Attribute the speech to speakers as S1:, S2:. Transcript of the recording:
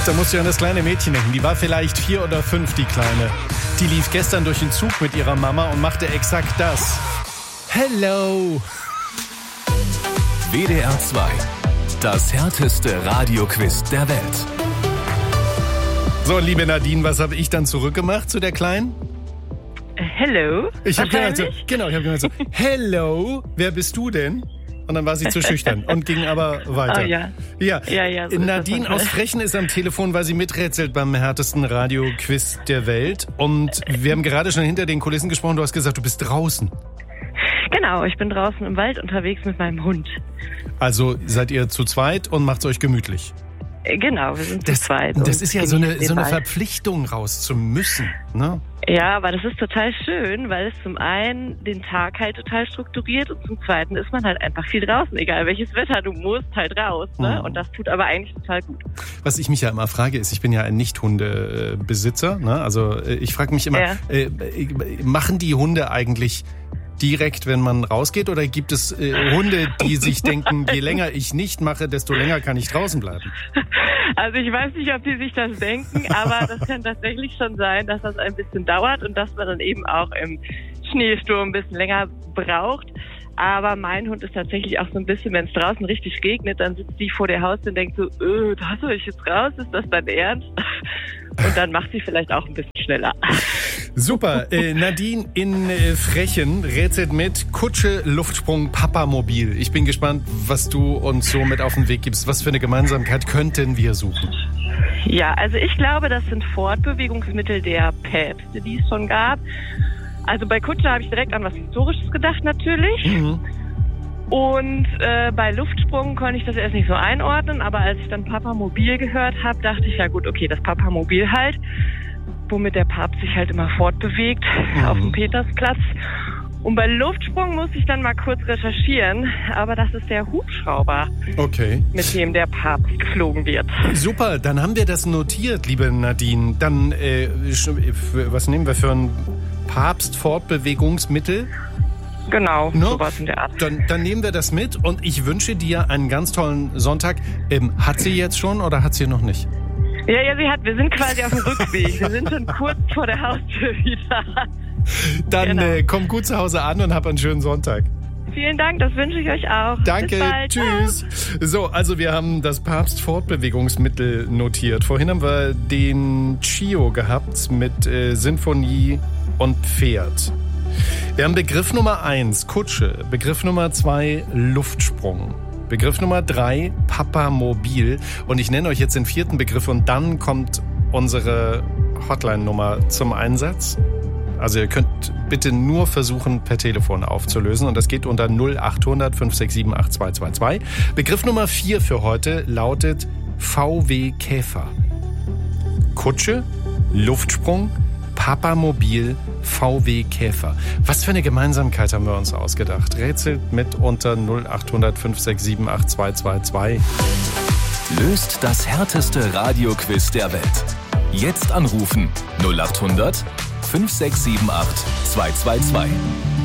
S1: Da musst du an das kleine Mädchen denken. Die war vielleicht 4 oder 5, die Kleine. Die lief gestern durch den Zug mit ihrer Mama und machte exakt das. Hello!
S2: WDR 2. Das härteste Radioquiz der Welt.
S1: So, liebe Nadine, was habe ich dann zurückgemacht zu der Kleinen?
S3: Hello.
S1: Ich habe gesagt, so, hello, wer bist du denn? Und dann war sie zu schüchtern und ging aber weiter.
S3: Oh, ja.
S1: Ja.
S3: So
S1: Nadine aus Frechen ist am Telefon, weil sie miträtselt beim härtesten Radioquiz der Welt. Und wir haben gerade schon hinter den Kulissen gesprochen. Du hast gesagt, du bist draußen.
S3: Genau, ich bin draußen im Wald unterwegs mit meinem Hund.
S1: Also seid ihr zu zweit und macht's euch gemütlich?
S3: Genau, wir sind zu zweit.
S1: Das ist ja so eine Verpflichtung, raus zu müssen, ne?
S3: Ja, aber das ist total schön, weil es zum einen den Tag halt total strukturiert und zum zweiten ist man halt einfach viel draußen. Egal welches Wetter, du musst halt raus, ne? Und das tut aber eigentlich total gut. Was ich mich ja immer frage, ist, ich bin ja ein Nicht-Hundebesitzer, ne? Also ich frage mich immer, machen die Hunde eigentlich direkt, wenn man rausgeht? Oder gibt es Hunde, die sich denken, je länger ich nicht mache, desto länger kann ich draußen bleiben? Also ich weiß nicht, ob die sich das denken, aber das kann tatsächlich schon sein, dass das ein bisschen dauert und dass man dann eben auch im Schneesturm ein bisschen länger braucht. Aber mein Hund ist tatsächlich auch so ein bisschen, wenn es draußen richtig regnet, dann sitzt die vor der Haustür und denkt so, da soll ich jetzt raus, ist das dein Ernst? Und dann macht sie vielleicht auch ein bisschen schneller.
S1: Super. Nadine in Frechen rätselt mit Kutsche, Luftsprung, Papamobil. Ich bin gespannt, was du uns so mit auf den Weg gibst. Was für eine Gemeinsamkeit könnten wir suchen?
S3: Ja, also ich glaube, das sind Fortbewegungsmittel der Päpste, die es schon gab. Also bei Kutsche habe ich direkt an was Historisches gedacht natürlich. Mhm. Und bei Luftsprung konnte ich das erst nicht so einordnen, aber als ich dann Papamobil gehört habe, dachte ich, ja gut, okay, das Papamobil halt, womit der Papst sich halt immer fortbewegt auf dem Petersplatz. Und bei Luftsprung muss ich dann mal kurz recherchieren, aber das ist der Hubschrauber, mit dem der Papst geflogen wird.
S1: Super, dann haben wir das notiert, liebe Nadine. Dann, was nehmen wir für ein Papst-Fortbewegungsmittel?
S3: Genau, sowas in der Art.
S1: Dann nehmen wir das mit und ich wünsche dir einen ganz tollen Sonntag. Hat sie jetzt schon oder hat sie noch nicht?
S3: Ja, sie hat. Wir sind quasi auf dem Rückweg. Wir sind schon kurz vor der Haustür wieder.
S1: Dann komm gut zu Hause an und hab einen schönen Sonntag.
S3: Vielen Dank, das wünsche ich euch auch.
S1: Danke,
S3: bis bald.
S1: Tschüss. So, also wir haben das Papst-Fortbewegungsmittel notiert. Vorhin haben wir den Chio gehabt mit Sinfonie und Pferd. Wir haben Begriff Nummer 1, Kutsche. Begriff Nummer 2, Luftsprung. Begriff Nummer 3, Papamobil. Und ich nenne euch jetzt den 4. Begriff und dann kommt unsere Hotline-Nummer zum Einsatz. Also ihr könnt bitte nur versuchen, per Telefon aufzulösen. Und das geht unter 0800 567 8222. Begriff Nummer 4 für heute lautet VW Käfer. Kutsche, Luftsprung, Papamobil, VW Käfer. Was für eine Gemeinsamkeit haben wir uns ausgedacht? Rätselt mit unter 0800 567 8222.
S2: Löst das härteste Radioquiz der Welt. Jetzt anrufen 0800 567 8222.